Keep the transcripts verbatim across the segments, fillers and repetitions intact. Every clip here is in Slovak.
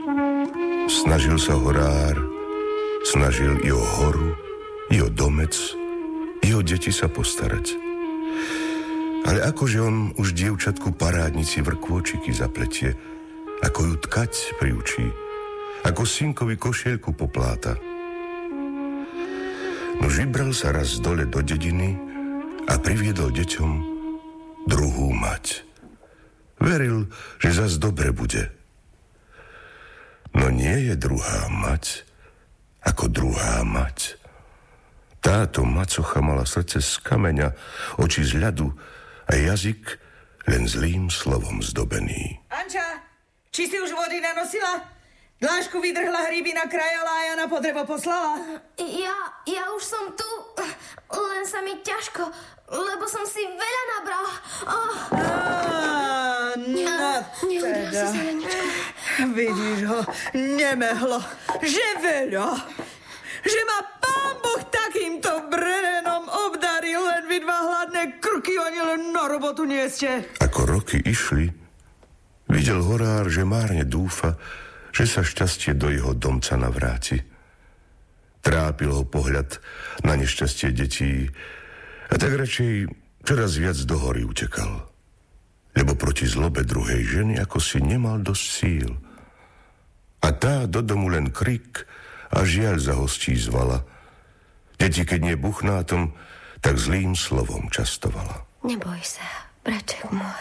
Snažil sa horár, snažil i o horu, i o domec, i o deti sa postarať. Ale akože on už dievčatku parádnici vrkôčiky zapletie, ako ju tkať priučí, ako synkovi košielku popláta. No vybral sa raz dole do dediny a priviedol deťom druhú mať. Veril, že zas dobre bude. No nie je druhá mať ako druhá mať. Táto macocha mala srdce z kameňa, oči z ľadu a jazyk len zlým slovom zdobený. Anča, či si už vody nanosila? Dlášku vydrhla, hríby nakrajala a ja na potrebo poslala? Ja, ja už som tu, len sa mi ťažko, lebo som si veľa nabrala. Oh. Á, no teda. Vidíš ho, nemehlo, že veľa. Že ma Pán Boh takýmto brerenom obdaril, len vy dva hladné krky, oni len na robotu nie ste. Ako roky išli, videl horár, že márne dúfa, že sa šťastie do jeho domca navráti. Trápil ho pohľad na nešťastie detí a tak radšej čoraz viac do hory utekal. Lebo proti zlobe druhej ženy ako si nemal dosť síl. A tá do domu len krik a žiaľ za hostí zvala. Deti, keď nie buchnátom, tak zlým slovom častovala. Neboj sa, braček môj.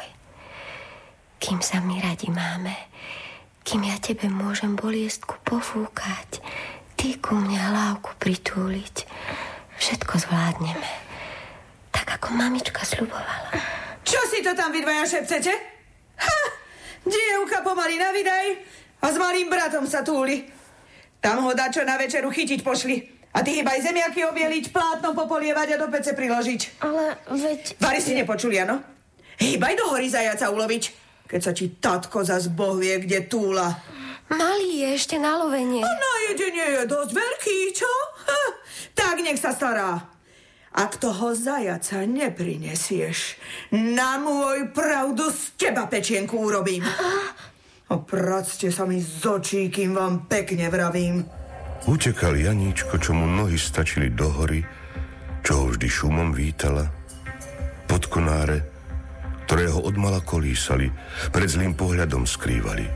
Kým sa my radi máme, kým ja tebe môžem boliestku pofúkať, ty ku mne hlávku pritúliť, všetko zvládneme. Tak ako mamička sľubovala. Čo si to tam vy dvaja šepcete? Ha! Dievka pomaly na vydaj a s malým bratom sa túli. Tam ho dačo na večeru chytiť pošli. A ty hýbaj zemiaky obieliť, plátno popolievať a do pece priložiť. Ale veď... Vary si nepočuli, ano? Hýbaj do hory zajaca uloviť, keď sa ti tatko zas boh vie, kde túla. Malý je ešte na lovenie. A na jedenie je dosť veľký, čo? Ha, tak nech sa stará. Ak toho zajaca neprinesieš, na môj pravdu z teba pečienku urobím. Opracte sa mi z očí, kým vám pekne vravím. Utekal Janíčko, čo mu nohy stačili do hory, čo ho vždy šumom vítala. Pod konáre, ktoré ho odmala kolísali, pred zlým pohľadom skrývali.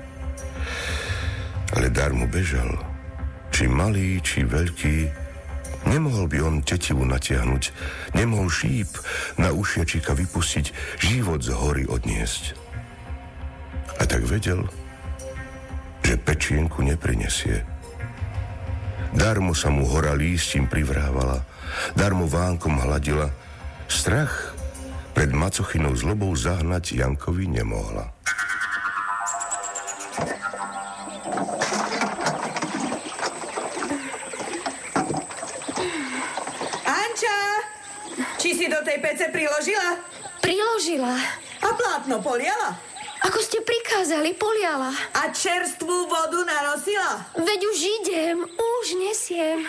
Ale darmo bežal. Či malý, či veľký, nemohol by on tetivu natiahnuť, nemohol šíp na ušiačika vypustiť, život z hory odniesť. A tak vedel, že pečienku neprinesie. Darmo sa mu hora lístím privrávala, darmo vánkom hladila. Strach pred macochinou zlobou zahnať Jankovi nemohla. Anča, či si do tej pece priložila? Priložila. A plátno poliala? Ako ste prikázali, poliala. A čerstvú vodu nanosila? Veď už idem, už nesiem.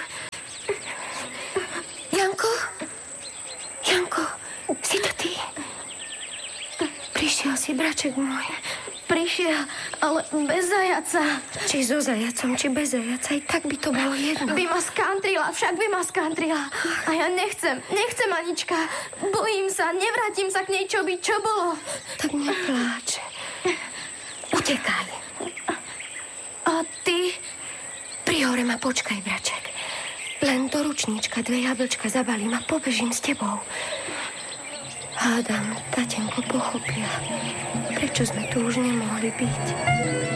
Janko? Janko, si to ty? Prišiel si, braček môj. Prišiel, ale bez zajaca. Či so zajacom, či bez zajaca, aj tak by to bolo jedno. By ma skantrila, však by ma skantrila. A ja nechcem, nechcem, Anička. Bojím sa, nevrátim sa k nej, čo by, čo bolo. Tak nepláč. Utekaj. A ty? Pri hore ma počkaj, braček. Len do ručníčka dve jablčka zabalím a pobežím s tebou. Hádam, tatenko pochopia, prečo sme tu už nemohli byť.